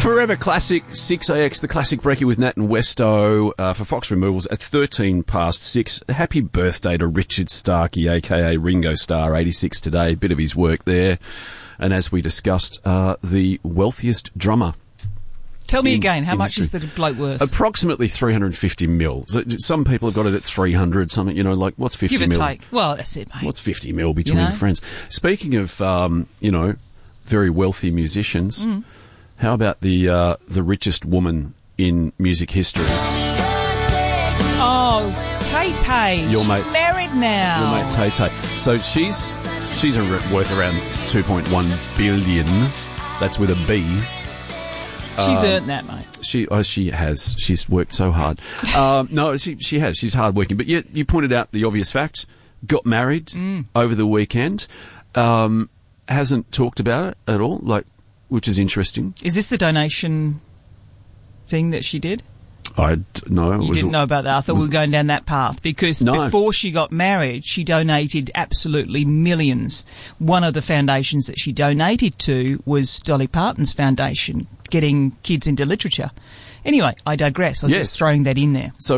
Forever Classic, 6AX, the classic brekkie with Nat and Westo for Fox Removals at 13 past 6. Happy birthday to Richard Starkey, a.k.a. Ringo Starr, 86 today. Bit of his work there. And as we discussed, the wealthiest drummer. Tell me again, how much is the bloke worth? Approximately 350 mil. Some people have got it at 300, something, like, what's 50 mil? Give or take. Well, that's it, mate. What's 50 mil between friends? Speaking of, very wealthy musicians, how about the richest woman in music history? Oh, Tay-Tay. She's married now. Your mate Tay-Tay. So she's worth around 2.1 billion. That's with a B. She's earned that, mate. She has. She's worked so hard. No, she has. She's hardworking. But yet, you pointed out the obvious fact. Got married over the weekend. Hasn't talked about it at all, which is interesting. Is this the donation thing that she did? No. You didn't know about that? I thought we were going down that path because before she got married, she donated absolutely millions. One of the foundations that she donated to was Dolly Parton's foundation, getting kids into literature. Anyway, I digress. I was just throwing that in there. So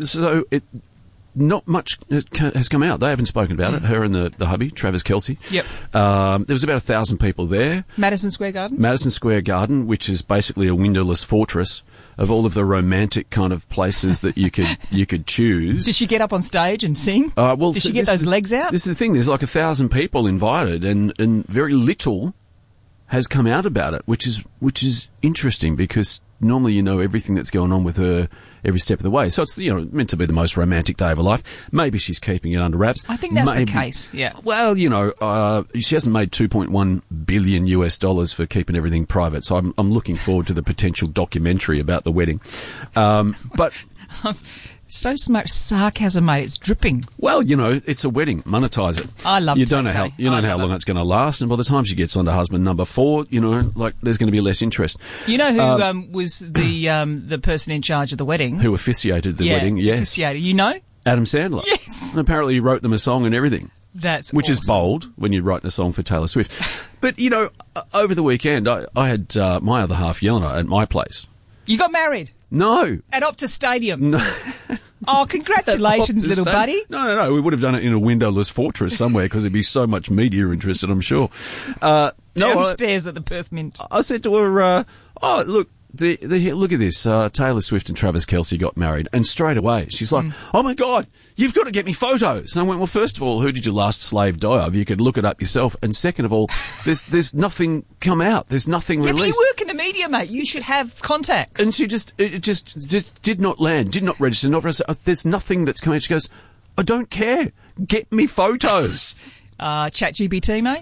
not much has come out. They haven't spoken about it. Her and the hubby, Travis Kelce. Yep. There was about 1,000 people there. Madison Square Garden, which is basically a windowless fortress of all of the romantic kind of places that you could choose. Did she get up on stage and sing? Did she get those legs out? This is the thing. There's 1,000 people invited, and very little has come out about it, which is interesting because normally you know everything that's going on with her every step of the way. So it's meant to be the most romantic day of her life. Maybe she's keeping it under wraps. I think that's the case. Yeah. Well, she hasn't made $2.1 billion US for keeping everything private. So I'm looking forward to the potential documentary about the wedding. But so much sarcasm, mate. It's dripping. Well, it's a wedding. Monetize it. I love it. You don't know how long it's going to last, and by the time she gets on to husband number 4, there's going to be less interest. You know who was the person in charge of the wedding? Who officiated the wedding? Yes. Officiated. You know? Adam Sandler. Yes. And apparently he wrote them a song and everything. Which is bold when you're writing a song for Taylor Swift. But, over the weekend, I had my other half, Yelena, at my place. You got married? No. At Optus Stadium? No. Oh, congratulations, little buddy. No. We would have done it in a windowless fortress somewhere because there'd be so much media interested, I'm sure. Downstairs at the Perth Mint. I said to her, look, look at this. Taylor Swift and Travis Kelce got married. And straight away, she's like, oh, my God, you've got to get me photos. And I went, well, first of all, who did your last slave die of? You could look it up yourself. And second of all, there's nothing come out. There's nothing released. But you work in the media, mate. You should have contacts. And she just did not land, did not register. There's nothing that's come out. She goes, I don't care. Get me photos. ChatGPT, mate.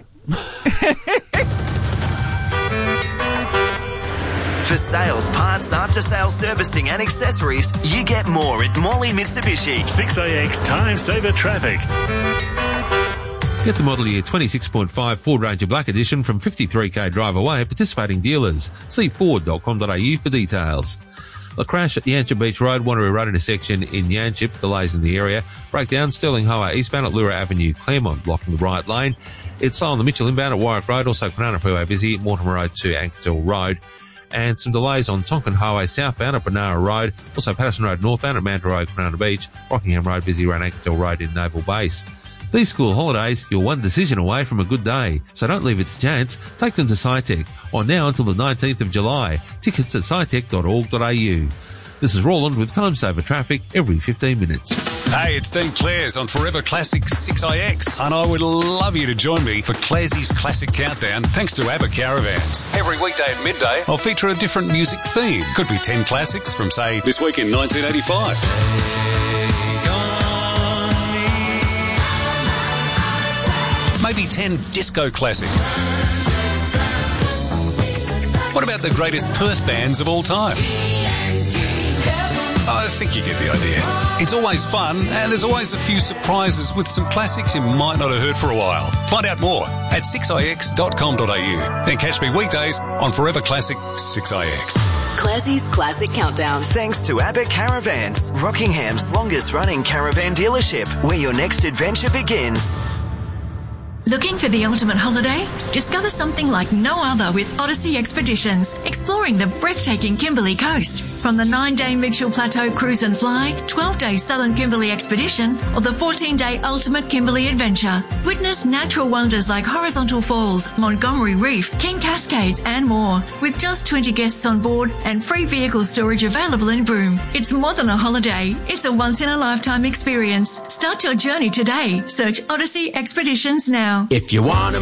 For sales, parts, after-sales servicing and accessories, you get more at Morley Mitsubishi. 6AX Time Saver Traffic. Get the model year 26.5 Ford Ranger Black Edition from 53k drive away at participating dealers. See Ford.com.au for details. A crash at Yanchep Beach Road, Wanneroo Road intersection in Yanchep, delays in the area. Breakdown, Sterling Highway eastbound at Lura Avenue, Claremont, blocking the right lane. It's on the Mitchell inbound at Warwick Road, also Kwinana Freeway busy, Mortimer Road to Ankertil Road. And some delays on Tonkin Highway southbound at Banara Road, also Patterson Road northbound at Mandurah Road, Kwinana Beach, Rockingham Road busy around Ankertil Road in Naval Base. These school holidays, you're one decision away from a good day, so don't leave it to chance. Take them to SciTech, on now until the 19th of July. Tickets at scitech.org.au. This is Roland with Time Saver Traffic every 15 minutes. Hey, it's Dean Clares on Forever Classic 6IX, and I would love you to join me for Claresy's Classic Countdown thanks to ABBA Caravans. Every weekday at midday, I'll feature a different music theme. Could be 10 classics from, say, this week in 1985. Maybe 10 disco classics. What about the greatest Perth bands of all time? I think you get the idea. It's always fun, and there's always a few surprises with some classics you might not have heard for a while. Find out more at 6ix.com.au. Then catch me weekdays on Forever Classic 6ix. Clasy's Classic Countdown. Thanks to ABBA Caravans, Rockingham's longest running caravan dealership, where your next adventure begins. Looking for the ultimate holiday? Discover something like no other with Odyssey Expeditions. exploring the breathtaking Kimberley coast. From the 9-day Mitchell Plateau Cruise and Fly, 12-day Southern Kimberley Expedition, or the 14-day Ultimate Kimberley Adventure. Witness natural wonders like Horizontal Falls, Montgomery Reef, King Cascades and more. With just 20 guests on board and free vehicle storage available in Broome. It's more than a holiday. It's a once-in-a-lifetime experience. Start your journey today. Search Odyssey Expeditions now. If you want to